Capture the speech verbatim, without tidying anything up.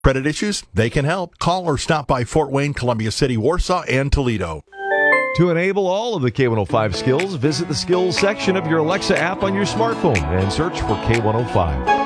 Credit issues? They can help. Call or stop by Fort Wayne, Columbia City, Warsaw, and Toledo. To enable all of the K one oh five skills, visit the skills section of your Alexa app on your smartphone and search for K one oh five.